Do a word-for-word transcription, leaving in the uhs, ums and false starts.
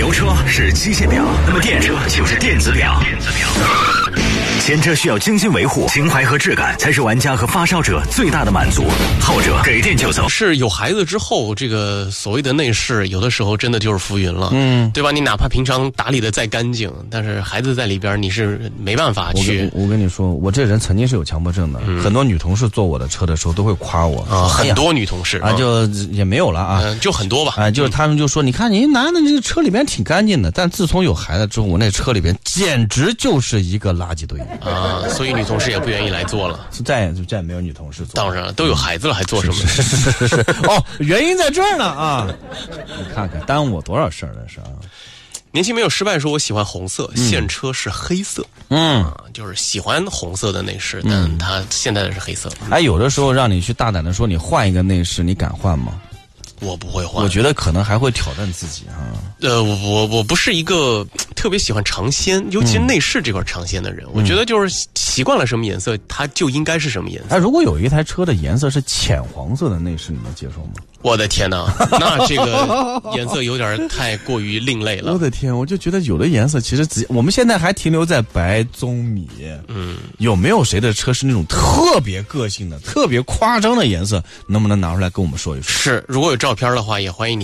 油车是机械表，那么电车就是电子表。电子表。前车需要精心维护，情怀和质感才是玩家和发烧者最大的满足。后者给电就走。 是有孩子之后，这个所谓的内饰，有的时候真的就是浮云了，嗯，对吧？你哪怕平常打理的再干净，但是孩子在里边，你是没办法去。 我跟我跟你说，我这人曾经是有强迫症的，嗯、很多女同事坐我的车的时候都会夸我啊，很多女同事啊，就也没有了啊、 嗯，就很多吧啊，就是他们就说，你看你男的这个车里边挺干净的，但自从有孩子之后，我那车里边简直就是一个垃圾堆。 啊，所以女同事也不愿意来做了， 再也就再也没有女同事做。 当然了，都有孩子了，还做什么？ 是是是是是哦，原因在这儿呢啊！你看看耽误我多少事儿这是啊！ 年轻没有失败说我喜欢红色，嗯、现车是黑色， 嗯、 啊，就是喜欢红色的内饰，但它现在的是黑色。 哎，有的时候让你去大胆的说你换一个内饰，你敢换吗？ 我不会换， 我觉得可能还会挑战自己啊。 呃，我我不是一个特别喜欢尝鲜，尤其是内饰这块尝鲜的人。嗯、我觉得就是习惯了什么颜色，它就应该是什么颜色。 哎，如果有一台车的颜色是浅黄色的内饰，你能接受吗？ 我的天哪，那这个颜色有点太过于另类了。 我的天，我就觉得有的颜色其实只我们现在还停留在白、棕、米。嗯，有没有谁的车是那种特别个性的、特别夸张的颜色？能不能拿出来跟我们说一说？ 是，如果有照片的话，也欢迎你。